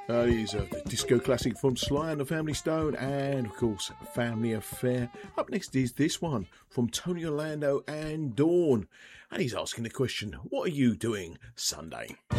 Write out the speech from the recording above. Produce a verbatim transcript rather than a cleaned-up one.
Uh, these are the disco classic from Sly and the Family Stone, and of course, Family Affair. Up next is this one from Tony Orlando and Dawn, and he's asking the question, what are you doing Sunday?